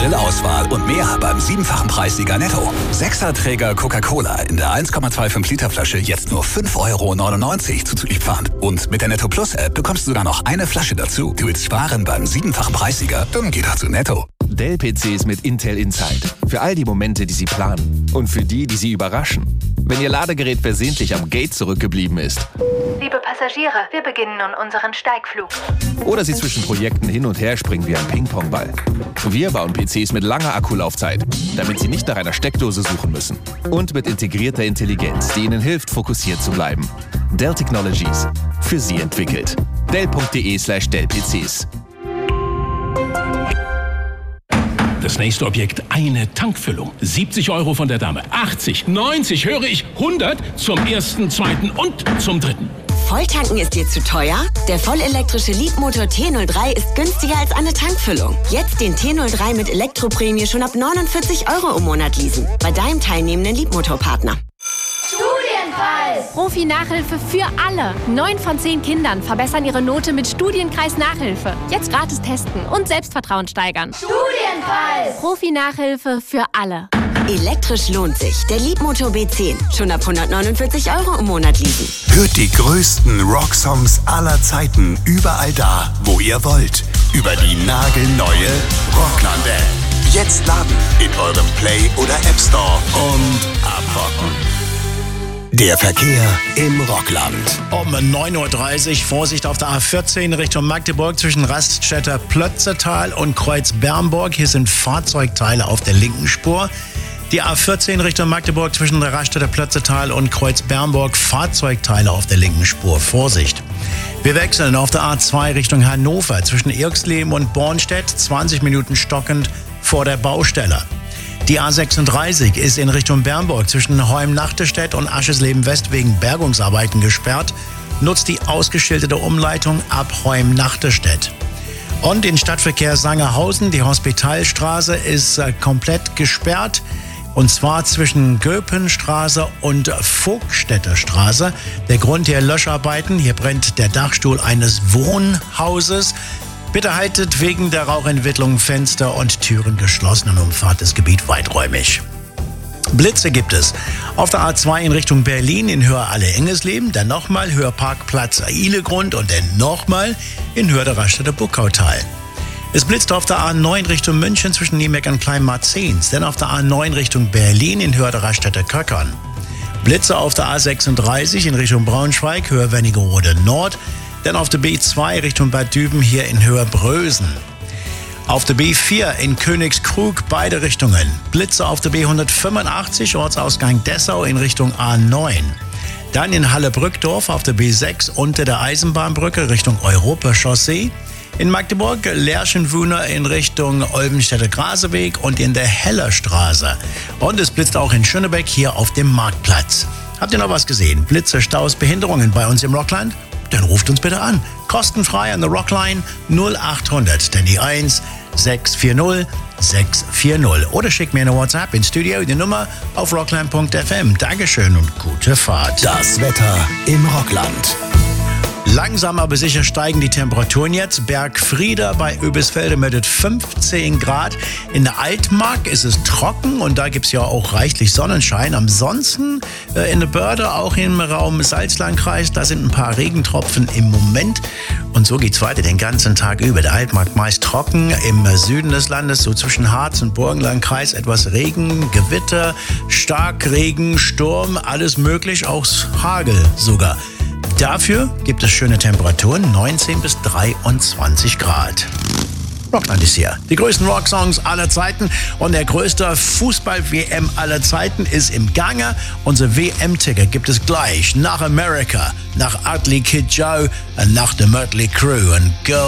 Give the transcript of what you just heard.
Grillauswahl und mehr beim 7-fachen Preissieger Netto. 6er-Träger Coca-Cola in der 1,25 Liter Flasche jetzt nur 5,99 € zuzüglich Pfand. Und mit der Netto Plus App bekommst du sogar noch eine Flasche dazu. Du willst sparen beim 7-fachen Preissieger? Dann geh doch zu Netto. Dell-PCs mit Intel Inside. Für all die Momente, die Sie planen. Und für die, die Sie überraschen. Wenn Ihr Ladegerät versehentlich am Gate zurückgeblieben ist. Liebe Passagiere, wir beginnen nun unseren Steigflug. Oder Sie zwischen Projekten hin und her springen wie ein Ping-Pong-Ball. Wir bauen PCs mit langer Akkulaufzeit, damit Sie nicht nach einer Steckdose suchen müssen. Und mit integrierter Intelligenz, die Ihnen hilft, fokussiert zu bleiben. Dell Technologies. Für Sie entwickelt. Dell.de/Dell-PCs. Das nächste Objekt, eine Tankfüllung. 70 € von der Dame, 80, 90, höre ich, 100 zum ersten, zweiten und zum dritten. Volltanken ist dir zu teuer? Der vollelektrische Leapmotor T03 ist günstiger als eine Tankfüllung. Jetzt den T03 mit Elektroprämie schon ab 49 € im Monat leasen. Bei deinem teilnehmenden Leapmotor-Partner. Studienpreis! Profi-Nachhilfe für alle. 9 von 10 Kindern verbessern ihre Note mit Studienkreis Nachhilfe. Jetzt gratis testen und Selbstvertrauen steigern. Studienpreis! Profi-Nachhilfe für alle. Elektrisch lohnt sich. Der Leapmotor B10. Schon ab 149 € im Monat leasen. Hört die größten Rocksongs aller Zeiten überall da, wo ihr wollt. Über die nagelneue Rockland-App. Jetzt laden in eurem Play- oder App Store und abrocken. Der Verkehr im Rockland. Um 9:30 Uhr Vorsicht auf der A14 Richtung Magdeburg zwischen Raststätter Plötzetal und Kreuz Bernburg. Hier sind Fahrzeugteile auf der linken Spur. Die A14 Richtung Magdeburg zwischen der Raststätter Plötzetal und Kreuz Bernburg. Fahrzeugteile auf der linken Spur. Vorsicht. Wir wechseln auf der A2 Richtung Hannover zwischen Irxleben und Bornstedt. 20 Minuten stockend vor der Baustelle. Die A36 ist in Richtung Bernburg zwischen Heum-Nachterstedt und Aschersleben-West wegen Bergungsarbeiten gesperrt. Nutzt die ausgeschilderte Umleitung ab Heum-Nachterstedt. Und in Stadtverkehr Sangerhausen, die Hospitalstraße ist komplett gesperrt. Und zwar zwischen Göpenstraße und Vogtstädter Straße. Der Grund der Löscharbeiten, hier brennt der Dachstuhl eines Wohnhauses. Bitte haltet wegen der Rauchentwicklung Fenster und Türen geschlossen und umfahrt das Gebiet weiträumig. Blitze gibt es auf der A2 in Richtung Berlin in Höhe-Alle-Engesleben, dann nochmal Höhe-Parkplatz Ihlegrund und dann nochmal in Höhe der Raststätte Buckautal. Es blitzt auf der A9 Richtung München zwischen Niemeck und Kleinmarzens, dann auf der A9 Richtung Berlin in Höhe der Raststätte Köckern. Blitze auf der A36 in Richtung Braunschweig, Höhe Wernigerode Nord, dann auf der B2 Richtung Bad Düben hier in Höhe Brösen. Auf der B4 in Königskrug beide Richtungen. Blitze auf der B185 Ortsausgang Dessau in Richtung A9. Dann in Halle-Brückdorf auf der B6 unter der Eisenbahnbrücke Richtung Europachaussee. In Magdeburg Lerchenwühner in Richtung Olbenstädter Graseweg und in der Hellerstraße. Und es blitzt auch in Schönebeck hier auf dem Marktplatz. Habt ihr noch was gesehen? Blitze, Staus, Behinderungen bei uns im Rockland? Dann ruft uns bitte an. Kostenfrei an der Rockline 0800, dann die 1 640 640. Oder schickt mir eine WhatsApp ins Studio, die Nummer auf rockline.fm. Dankeschön und gute Fahrt. Das Wetter im Rockland. Langsam aber sicher steigen die Temperaturen jetzt. Bergfrieda bei Oebisfelde meldet 15 Grad. In der Altmark ist es trocken und da gibt es ja auch reichlich Sonnenschein. Ansonsten in der Börde, auch im Raum Salzlandkreis, da sind ein paar Regentropfen im Moment. Und so geht's weiter den ganzen Tag über. Der Altmark meist trocken. Im Süden des Landes, so zwischen Harz und Burgenlandkreis, etwas Regen, Gewitter, Starkregen, Sturm, alles möglich, auch Hagel sogar. Dafür gibt es schöne Temperaturen, 19 bis 23 Grad. Rockland ist hier. Die größten Rocksongs aller Zeiten und der größte Fußball-WM aller Zeiten ist im Gange. Unser WM-Ticket gibt es gleich nach Amerika, nach Ugly Kid Joe und nach The Mötley Crüe. Und go